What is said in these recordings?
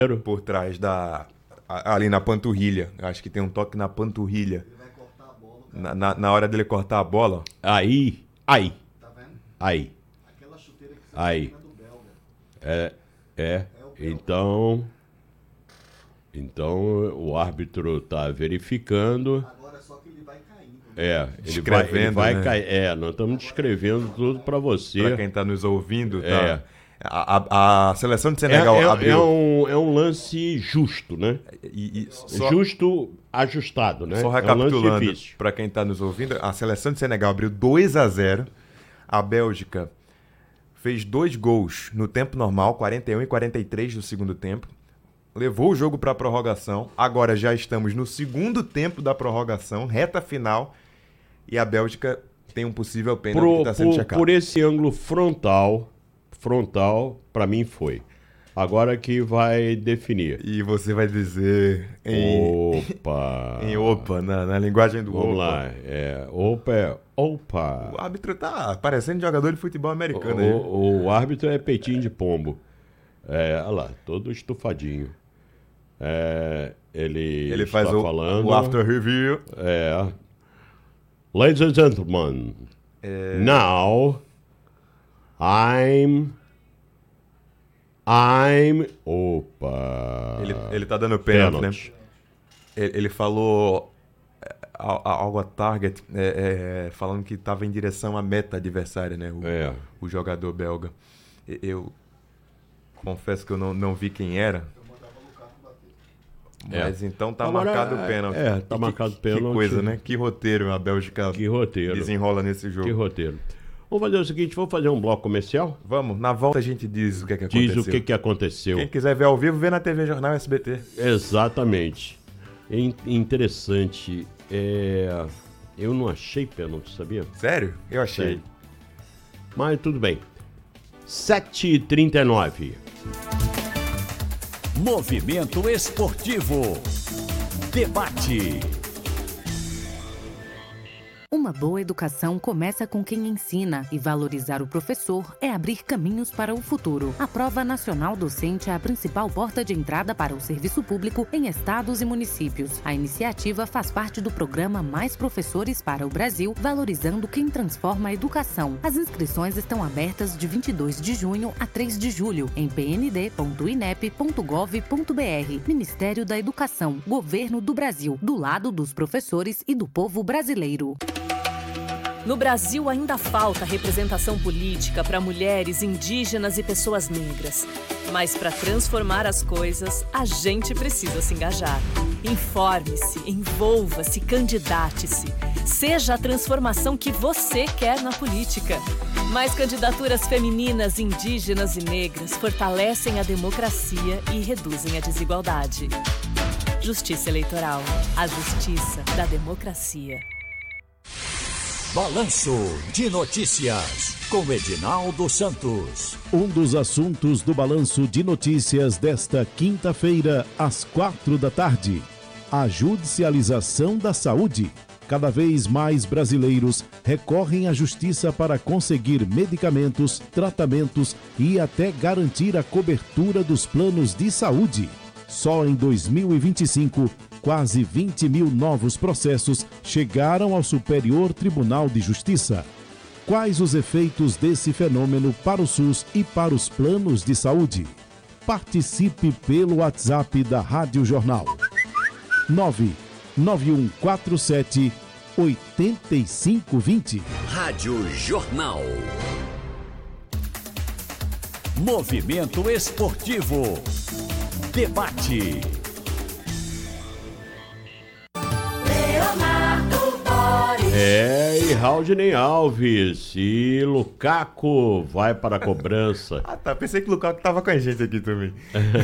por trás ali na panturrilha. Acho que tem um toque na panturrilha. Ele vai cortar a bola, Na hora dele cortar a bola. Aí. tá vendo? Aí. Aquela chuteira que você Aí. tá do belga. Então o árbitro está verificando. Agora é só que ele vai caindo. Ele vai né? cair. Nós estamos descrevendo tudo para você. Para quem está nos ouvindo, tá? A seleção de Senegal É abriu. um lance justo, né? Justo, ajustado, né? Só É um lance recapitulando, difícil. para quem está nos ouvindo, a seleção de Senegal abriu 2-0. A Bélgica fez 2 gols no tempo normal, 41 e 43 do segundo tempo. Levou o jogo para a prorrogação. Agora já estamos no segundo tempo da prorrogação, reta final. E a Bélgica tem um possível pênalti que está sendo checado. Por esse ângulo frontal, para mim foi. Agora que vai definir. E você vai dizer Opa! na linguagem do Vamos opa. lá. Opa! O árbitro tá parecendo jogador de futebol americano aí. O árbitro é peitinho de pombo. Olha lá, todo estufadinho. Ele faz está falando. o after review. Ladies and gentlemen, now I'm. Opa! Ele tá dando pênalti, né? Ele falou algo a target, falando que estava em direção à meta adversária, né? O jogador belga. Eu confesso que eu não vi quem era. Mas então tá Agora, marcado o pênalti. Tá marcado o pênalti. Que coisa, né? Que roteiro a Bélgica desenrola nesse jogo. Que roteiro. Vamos fazer o seguinte, vamos fazer um bloco comercial? Vamos, na volta a gente diz o que aconteceu. Diz o que aconteceu. Quem quiser ver ao vivo, vê na TV Jornal SBT. Exatamente. Interessante. Eu não achei pênalti, sabia? Sério? Eu achei. Sério. Mas tudo bem. 7h39. Movimento Esportivo. Debate. Uma boa educação começa com quem ensina e valorizar o professor é abrir caminhos para o futuro. A Prova Nacional Docente é a principal porta de entrada para o serviço público em estados e municípios. A iniciativa faz parte do programa Mais Professores para o Brasil, valorizando quem transforma a educação. As inscrições estão abertas de 22 de junho a 3 de julho em pnd.inep.gov.br. Ministério da Educação, Governo do Brasil, do lado dos professores e do povo brasileiro. No Brasil ainda falta representação política para mulheres, indígenas e pessoas negras. Mas para transformar as coisas, a gente precisa se engajar. Informe-se, envolva-se, candidate-se. Seja a transformação que você quer na política. Mais candidaturas femininas, indígenas e negras fortalecem a democracia e reduzem a desigualdade. Justiça Eleitoral. A justiça da democracia. Balanço de Notícias, com Edinaldo Santos. Um dos assuntos do Balanço de Notícias desta quinta-feira, às 16h, a judicialização da saúde. Cada vez mais brasileiros recorrem à justiça para conseguir medicamentos, tratamentos e até garantir a cobertura dos planos de saúde. Só em 2025, quase 20 mil novos processos chegaram ao Superior Tribunal de Justiça. Quais os efeitos desse fenômeno para o SUS e para os planos de saúde? Participe pelo WhatsApp da Rádio Jornal. 99147-8520. Rádio Jornal. Movimento Esportivo. Debate. E Raudney Alves e Lukaku vai para a cobrança. Tá. Pensei que o Lukaku tava com a gente aqui também.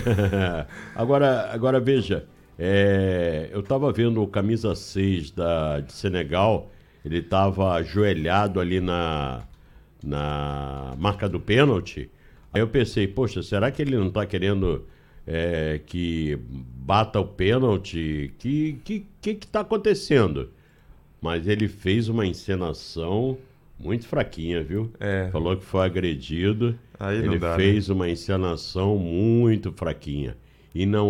Agora veja, eu tava vendo o camisa 6 de Senegal, ele tava ajoelhado ali na marca do pênalti. Aí eu pensei, poxa, será que ele não tá querendo que bata o pênalti? Que tá acontecendo? Mas ele fez uma encenação muito fraquinha, viu? Falou que foi agredido. Aí ele não dá, fez uma encenação muito fraquinha. e não